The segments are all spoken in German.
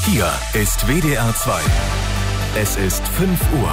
Hier ist WDR 2. Es ist 5 Uhr.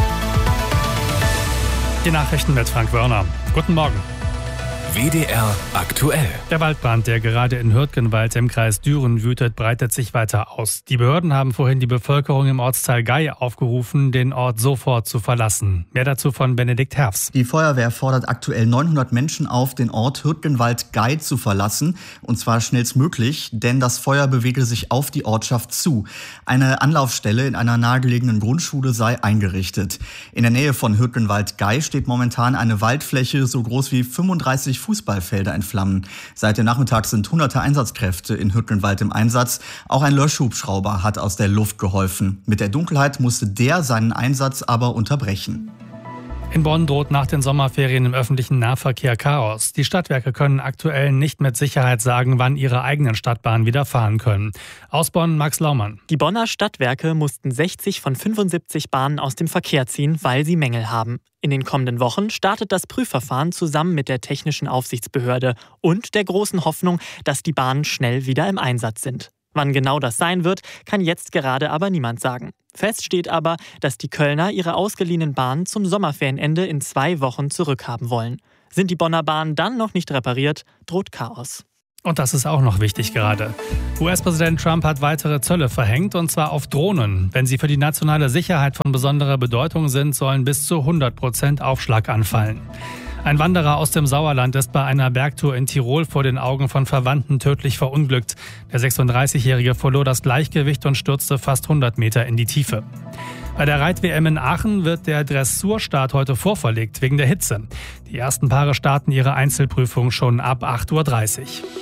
Die Nachrichten mit Frank Wörner. Guten Morgen. WDR aktuell. Der Waldbrand, der gerade in Hürtgenwald im Kreis Düren wütet, breitet sich weiter aus. Die Behörden haben vorhin die Bevölkerung im Ortsteil Gay aufgerufen, den Ort sofort zu verlassen. Mehr dazu von Benedikt Herfs. Die Feuerwehr fordert aktuell 900 Menschen auf, den Ort Hürtgenwald-Gay zu verlassen. Und zwar schnellstmöglich, denn das Feuer bewege sich auf die Ortschaft zu. Eine Anlaufstelle in einer nahegelegenen Grundschule sei eingerichtet. In der Nähe von Hürtgenwald-Gay steht momentan eine Waldfläche so groß wie 35 Fußballfelder in Flammen. Seit dem Nachmittag sind hunderte Einsatzkräfte in Hürtgenwald im Einsatz. Auch ein Löschhubschrauber hat aus der Luft geholfen. Mit der Dunkelheit musste der seinen Einsatz aber unterbrechen. In Bonn droht nach den Sommerferien im öffentlichen Nahverkehr Chaos. Die Stadtwerke können aktuell nicht mit Sicherheit sagen, wann ihre eigenen Stadtbahnen wieder fahren können. Aus Bonn, Max Laumann. Die Bonner Stadtwerke mussten 60 von 75 Bahnen aus dem Verkehr ziehen, weil sie Mängel haben. In den kommenden Wochen startet das Prüfverfahren zusammen mit der Technischen Aufsichtsbehörde und der großen Hoffnung, dass die Bahnen schnell wieder im Einsatz sind. Wann genau das sein wird, kann jetzt gerade aber niemand sagen. Fest steht aber, dass die Kölner ihre ausgeliehenen Bahnen zum Sommerferienende in 2 Wochen zurückhaben wollen. Sind die Bonner Bahnen dann noch nicht repariert, droht Chaos. Und das ist auch noch wichtig gerade. US-Präsident Trump hat weitere Zölle verhängt, und zwar auf Drohnen. Wenn sie für die nationale Sicherheit von besonderer Bedeutung sind, sollen bis zu 100% Aufschlag anfallen. Ein Wanderer aus dem Sauerland ist bei einer Bergtour in Tirol vor den Augen von Verwandten tödlich verunglückt. Der 36-Jährige verlor das Gleichgewicht und stürzte fast 100 Meter in die Tiefe. Bei der Reit-WM in Aachen wird der Dressurstart heute vorverlegt wegen der Hitze. Die ersten Paare starten ihre Einzelprüfung schon ab 8:30 Uhr.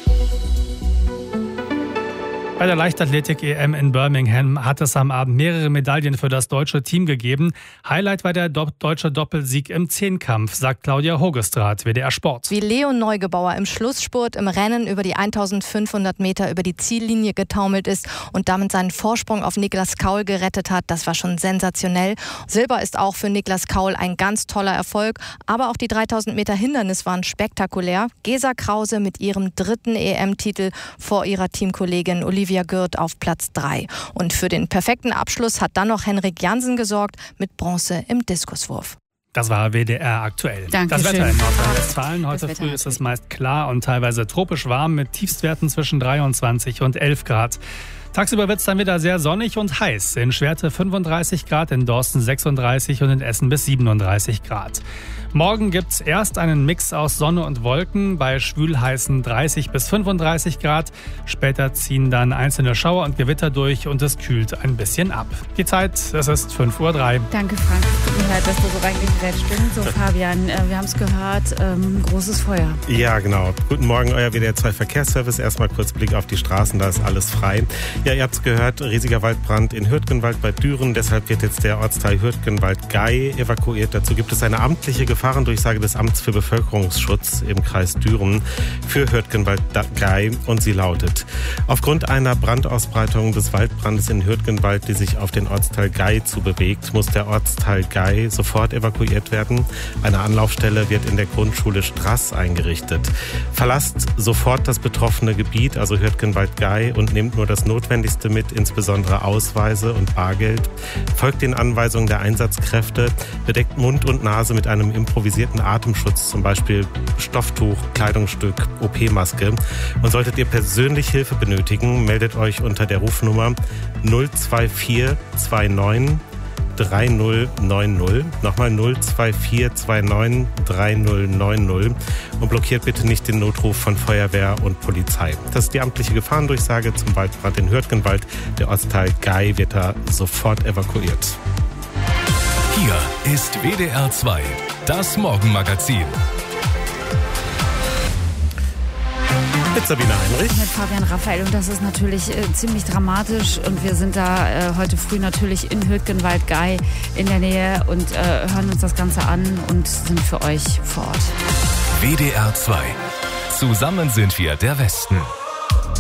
Bei der Leichtathletik-EM in Birmingham hat es am Abend mehrere Medaillen für das deutsche Team gegeben. Highlight war der deutsche Doppelsieg im Zehnkampf, sagt Claudia Hogestraat, WDR Sport. Wie Leon Neugebauer im Schlussspurt im Rennen über die 1500 Meter über die Ziellinie getaumelt ist und damit seinen Vorsprung auf Niklas Kaul gerettet hat, das war schon sensationell. Silber ist auch für Niklas Kaul ein ganz toller Erfolg, aber auch die 3000 Meter Hindernis waren spektakulär. Gesa Krause mit ihrem 3. EM-Titel vor ihrer Teamkollegin Olivia Gürt auf Platz 3. Und für den perfekten Abschluss hat dann noch Henrik Jansen gesorgt mit Bronze im Diskuswurf. Das war WDR aktuell. Dankeschön. Das Wetter in Nordrhein-Westfalen. Heute früh ist es meist klar und teilweise tropisch warm mit Tiefstwerten zwischen 23 und 11 Grad. Tagsüber wird es dann wieder sehr sonnig und heiß. In Schwerte 35 Grad, in Dorsten 36 und in Essen bis 37 Grad. Morgen gibt es erst einen Mix aus Sonne und Wolken bei schwülheißen 30 bis 35 Grad. Später ziehen dann einzelne Schauer und Gewitter durch und es kühlt ein bisschen ab. Die Zeit, es ist 5:03 Uhr. Danke, Frank. Tut mir leid, dass du so reingegrätscht bist. So, Fabian, wir haben es gehört, großes Feuer. Ja, genau. Guten Morgen, euer WDR 2 Verkehrsservice. Erstmal kurz Blick auf die Straßen, da ist alles frei. Ja, ihr habt es gehört, riesiger Waldbrand in Hürtgenwald bei Düren. Deshalb wird jetzt der Ortsteil Hürtgenwald-Gay evakuiert. Dazu gibt es eine amtliche Gefahrendurchsage des Amts für Bevölkerungsschutz im Kreis Düren für Hürtgenwald-Gay und sie lautet: Aufgrund einer Brandausbreitung des Waldbrandes in Hürtgenwald, die sich auf den Ortsteil Gay zubewegt, muss der Ortsteil Gay sofort evakuiert werden. Eine Anlaufstelle wird in der Grundschule Strass eingerichtet. Verlasst sofort das betroffene Gebiet, also Hürtgenwald-Gay, und nehmt nur das Notwendigste mit, insbesondere Ausweise und Bargeld. Folgt den Anweisungen der Einsatzkräfte, bedeckt Mund und Nase mit einem improvisierten Atemschutz, zum Beispiel Stofftuch, Kleidungsstück, OP-Maske. Und solltet ihr persönlich Hilfe benötigen, meldet euch unter der Rufnummer 02429 3090. Nochmal 02429 3090 und blockiert bitte nicht den Notruf von Feuerwehr und Polizei. Das ist die amtliche Gefahrendurchsage zum Waldbrand in Hürtgenwald. Der Ortsteil Gay wird da sofort evakuiert. Hier ist WDR 2, das Morgenmagazin. Mit Sabine Heinrich. Mit Fabian Raphael, und das ist natürlich ziemlich dramatisch, und wir sind da heute früh natürlich in Hürtgenwald-Gay in der Nähe und hören uns das Ganze an und sind für euch vor Ort. WDR 2. Zusammen sind wir der Westen.